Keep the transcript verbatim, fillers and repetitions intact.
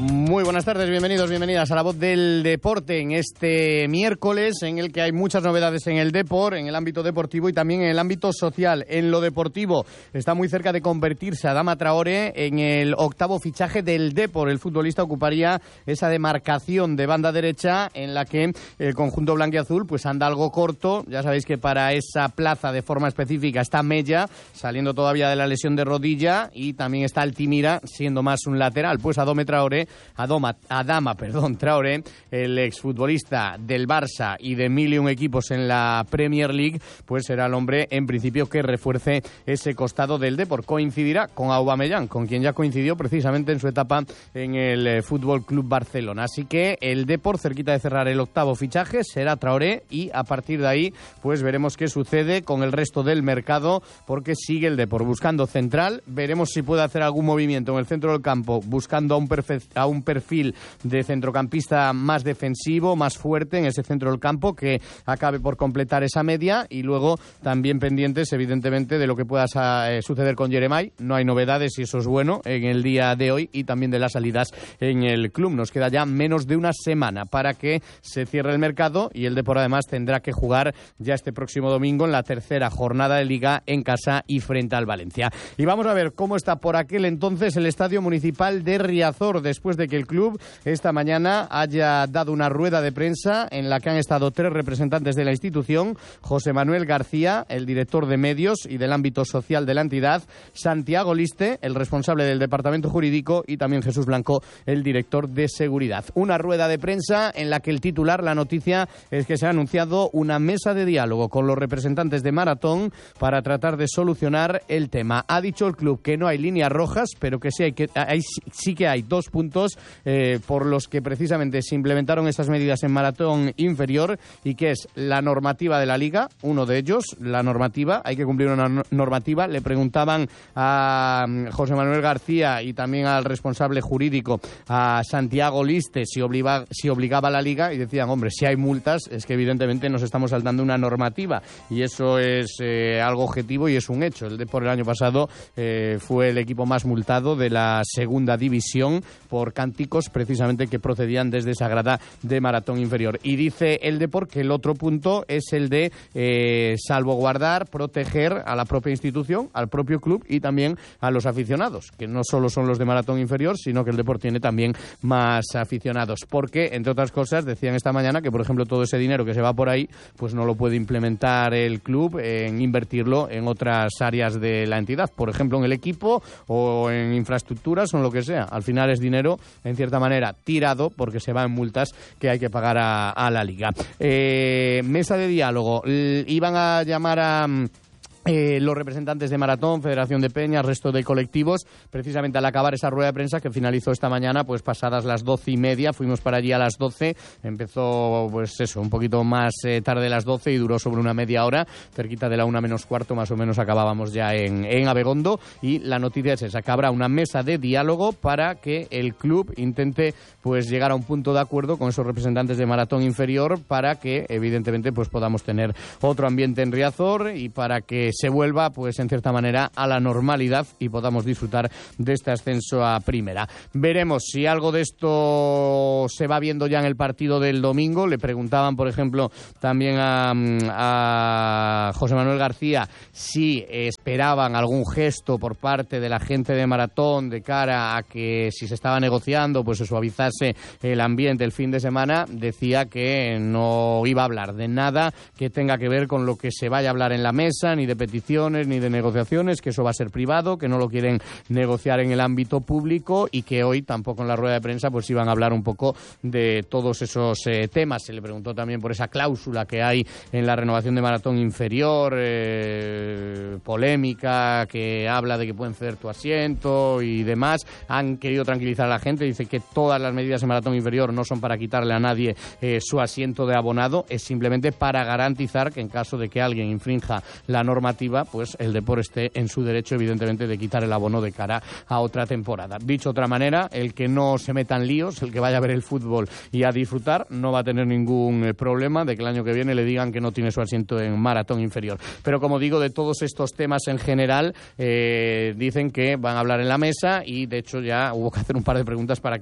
Muy buenas tardes, bienvenidos, bienvenidas a La Voz del Deporte en este miércoles en el que hay muchas novedades en el Depor, en el ámbito deportivo y también en el ámbito social. En lo deportivo está muy cerca de convertirse Adama Traoré en el octavo fichaje del Depor. El futbolista ocuparía esa demarcación de banda derecha en la que el conjunto blanquiazul pues anda algo corto. Ya sabéis que para esa plaza de forma específica está Mella, saliendo todavía de la lesión de rodilla, y también está Altimira, siendo más un lateral. Pues Adama Traoré Adama, Adama perdón, Traoré, el exfutbolista del Barça y de mil y un equipos en la Premier League, pues será el hombre en principio que refuerce ese costado del Depor. Coincidirá con Aubameyang, con quien ya coincidió precisamente en su etapa en el eh, Fútbol Club Barcelona. Así que el Depor, cerquita de cerrar el octavo fichaje, será Traoré, y a partir de ahí pues veremos qué sucede con el resto del mercado, porque sigue el Depor buscando central. Veremos si puede hacer algún movimiento en el centro del campo, buscando a un perfecto a un perfil de centrocampista más defensivo, más fuerte en ese centro del campo, que acabe por completar esa media, y luego también pendientes evidentemente de lo que pueda eh, suceder con Jeremai. No hay novedades y eso es bueno en el día de hoy, y también de las salidas en el club. Nos queda ya menos de una semana para que se cierre el mercado, y el Depor además tendrá que jugar ya este próximo domingo en la tercera jornada de Liga en casa y frente al Valencia. Y vamos a ver cómo está por aquel entonces el Estadio Municipal de Riazor, después de que el club esta mañana haya dado una rueda de prensa en la que han estado tres representantes de la institución: José Manuel García, el director de medios y del ámbito social de la entidad; Santiago Liste, el responsable del departamento jurídico; y también Jesús Blanco, el director de seguridad. Una rueda de prensa en la que el titular, la noticia, es que se ha anunciado una mesa de diálogo con los representantes de Maratón para tratar de solucionar el tema. Ha dicho el club que no hay líneas rojas, pero que sí, hay que, hay, sí que hay dos puntos Eh, por los que precisamente se implementaron esas medidas en Maratón inferior, y que es la normativa de la Liga. Uno de ellos, la normativa, hay que cumplir una normativa. Le preguntaban a José Manuel García y también al responsable jurídico, a Santiago Liste, si, obliga, si obligaba a la Liga, y decían, hombre, si hay multas es que evidentemente nos estamos saltando una normativa, y eso es eh, algo objetivo y es un hecho. El Depor el año pasado eh, fue el equipo más multado de la segunda división por cánticos precisamente que procedían desde esa grada de Maratón inferior. Y dice el Depor que el otro punto es el de eh, salvaguardar, proteger a la propia institución, al propio club y también a los aficionados, que no solo son los de Maratón inferior, sino que el Depor tiene también más aficionados, porque, entre otras cosas, decían esta mañana que, por ejemplo, todo ese dinero que se va por ahí, pues no lo puede implementar el club en invertirlo en otras áreas de la entidad, por ejemplo, en el equipo o en infraestructuras o en lo que sea. Al final es dinero, en cierta manera, tirado, porque se va en multas que hay que pagar a, a la Liga. Eh, mesa de diálogo. L- iban a llamar a... Eh, los representantes de Maratón, Federación de Peñas, resto de colectivos, precisamente al acabar esa rueda de prensa que finalizó esta mañana, pues pasadas las doce y media, fuimos para allí a las doce, empezó pues eso, un poquito más eh, tarde de las doce y duró sobre una media hora, cerquita de la una menos cuarto más o menos acabábamos ya en, en Abegondo, y la noticia es esa, que habrá una mesa de diálogo para que el club intente pues llegar a un punto de acuerdo con esos representantes de Maratón inferior, para que evidentemente pues podamos tener otro ambiente en Riazor y para que se vuelva, pues en cierta manera, a la normalidad y podamos disfrutar de este ascenso a primera. Veremos si algo de esto se va viendo ya en el partido del domingo. Le preguntaban, por ejemplo, también a, a José Manuel García si esperaban algún gesto por parte de la gente de Maratón de cara a que, si se estaba negociando, pues se suavizase el ambiente el fin de semana. Decía que no iba a hablar de nada que tenga que ver con lo que se vaya a hablar en la mesa, ni de peticiones ni de negociaciones, que eso va a ser privado, que no lo quieren negociar en el ámbito público, y que hoy tampoco en la rueda de prensa pues iban a hablar un poco de todos esos eh, temas. Se le preguntó también por esa cláusula que hay en la renovación de Maratón inferior, eh, polémica, que habla de que pueden ceder tu asiento y demás. Han querido tranquilizar a la gente, dice que todas las medidas en Maratón inferior no son para quitarle a nadie eh, su asiento de abonado, es simplemente para garantizar que en caso de que alguien infrinja la normativa, pues el Depor esté en su derecho, evidentemente, de quitar el abono de cara a otra temporada. Dicho de otra manera, el que no se meta en líos, el que vaya a ver el fútbol y a disfrutar, no va a tener ningún eh, problema de que el año que viene le digan que no tiene su asiento en Maratón inferior. Pero, como digo, de todos estos temas en general, eh, dicen que van a hablar en la mesa, y de hecho ya hubo que hacer un par de preguntas para que